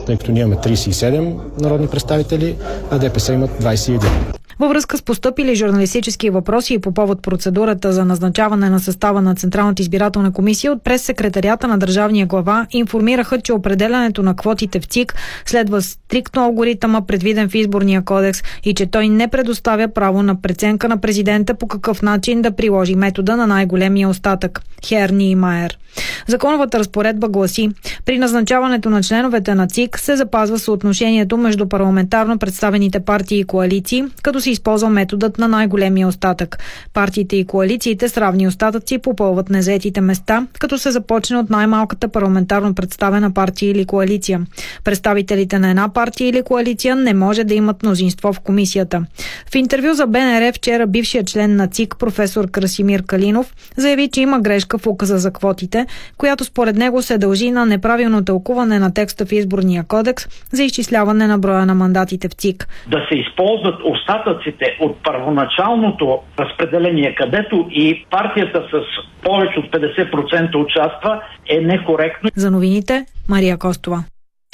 тъй като ние имаме 37 народни представители, а ДПС имат 21. Във връзка с постъпили журналистически въпроси и по повод процедурата за назначаване на състава на Централната избирателна комисия, от прес-секретарията на държавния глава информираха, че определянето на квотите в ЦИК следва стриктно алгоритъма, предвиден в изборния кодекс, и че той не предоставя право на преценка на президента по какъв начин да приложи метода на най-големия остатък – Херни и Майер. Законовата разпоредба гласи: при назначаването на членовете на ЦИК се запазва съотношението между парламентарно представените партии и коалиции, като се използва методът на най-големия остатък. Партиите и коалициите с равни остатъци попълват незаетите места, като се започне от най-малката парламентарно представена партия или коалиция. Представителите на една партия или коалиция не може да имат мнозинство в комисията. В интервю за БНР вчера бившият член на ЦИК професор Красимир Калинов заяви, че има грешка в указа за квотите, която според него се дължи на неправилно тълкуване на текста в изборния кодекс за изчисляване на броя на мандатите в ЦИК. Да се използват остатъците от първоначалното разпределение, където и партията с повече от 50% участва, е некоректно. За новините, Мария Костова.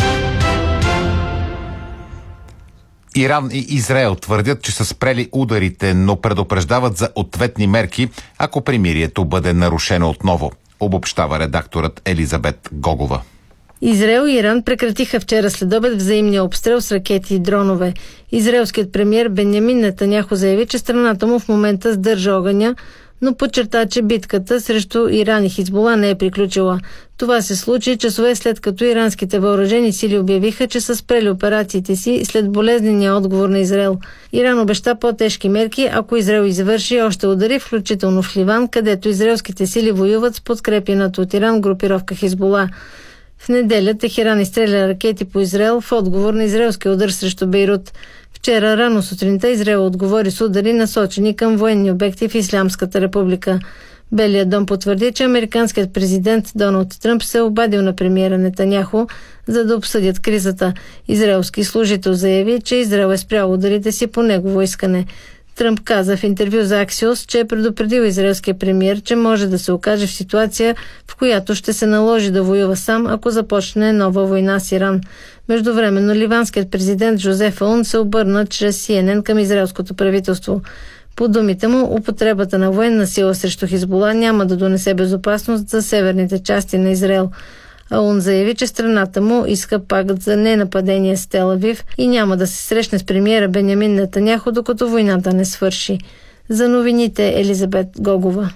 Иран и Израел твърдят, че са спрели ударите, но предупреждават за ответни мерки, ако примирието бъде нарушено отново, обобщава редакторът Елизабет Гогова. Израел и Иран прекратиха вчера следобед взаимния обстрел с ракети и дронове. Израелският премиер Бенямин Нетаняху заяви, че страната му в момента сдържа огъня, но подчерта, че битката срещу Иран и Хизбула не е приключила. Това се случи часове след като иранските въоръжени сили обявиха, че са спрели операциите си след болезнения отговор на Израел. Иран обеща по-тежки мерки, ако Израел извърши още удари, включително в Ливан, където израелските сили воюват с подкрепяната от Иран групировка Хизбула. В неделя Техеран изстреля ракети по Израел в отговор на израелския удар срещу Бейрут. Вчера рано сутринта Израел отговори с удари, насочени към военни обекти в Ислямската република. Белият дом потвърди, че американският президент Доналд Тръмп се обадил на премиера Нетаняху, за да обсъдят кризата. Израелски служител заяви, че Израел е спрял ударите си по негово искане. Тръмп каза в интервю за Axios, че е предупредил израелския премиер, че може да се окаже в ситуация, в която ще се наложи да воюва сам, ако започне нова война с Иран. Междувременно ливанският президент Жозеф Аун се обърна чрез CNN към израелското правителство. По думите му, употребата на военна сила срещу Хизбула няма да донесе безопасност за северните части на Израел. Аун заяви, че страната му иска пакт за ненападение с Тел Авив и няма да се срещне с премиера Бенямин Нетаняху, докато войната не свърши. За новините Елизабет Гогова.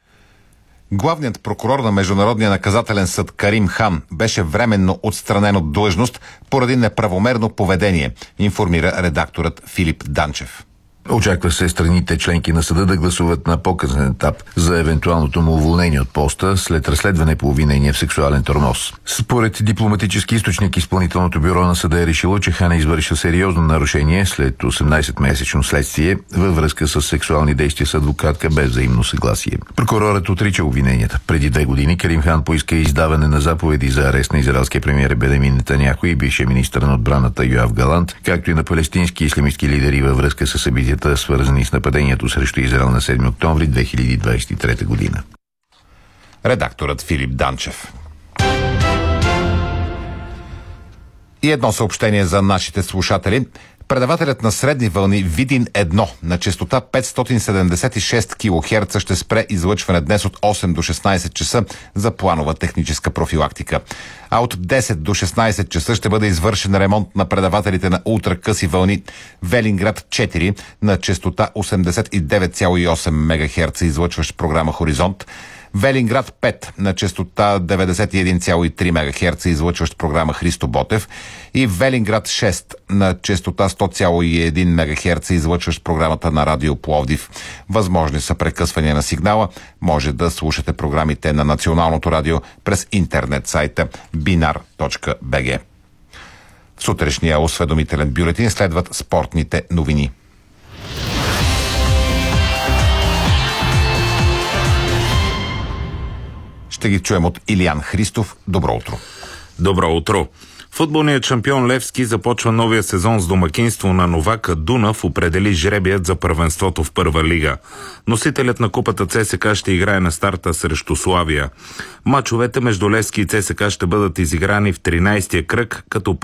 Главният прокурор на Международния наказателен съд Карим Хан беше временно отстранен от длъжност поради неправомерно поведение, информира редакторът Филип Данчев. Очаква се страните членки на съда да гласуват на по-късен етап за евентуалното му уволнение от поста след разследване по обвинение в сексуален тормоз. Според дипломатически източник, изпълнителното бюро на съда е решило, че Хан извършил сериозно нарушение след 18-месечно следствие във връзка с сексуални действия с адвокатка без взаимно съгласие. Прокурорът отрича обвиненията. Преди 2 години Карим Хан поиска издаване на заповеди за арест на израелския премиер Бенямин Нетаняху и бившия министър на отбраната Йоав Галант, както и на палестински ислямистки лидери във връзка с събитията, свързани с нападението срещу Израел на 7 октомври 2023 година. Редакторът Филип Данчев. И едно съобщение за нашите слушатели. Предавателят на средни вълни Видин 1 на честота 576 кГц ще спре излъчване днес от 8 до 16 часа за планова техническа профилактика. А от 10 до 16 часа ще бъде извършен ремонт на предавателите на ултракъси вълни Велинград 4 на честота 89,8 МГц, излъчващ програма Хоризонт, Велинград 5 на честота 91,3 МГц, излъчващ програма Христо Ботев, и Велинград 6 на честота 100,1 МГц, излъчващ програмата на Радио Пловдив. Възможни са прекъсвания на сигнала. Може да слушате програмите на Националното радио през интернет сайта binar.bg. В сутрешния осведомителен бюлетин следват спортните новини. Ще ги чуем от Илиян Христов. Добро утро. Добро утро. Футболният шампион Левски започва новия сезон с домакинство на новака Дунав, определи жребият за първенството в първа лига. Носителят на купата ЦСКА ще играе на старта срещу Славия. Мачовете между Левски и ЦСКА ще бъдат изиграни в 13-тия кръг, като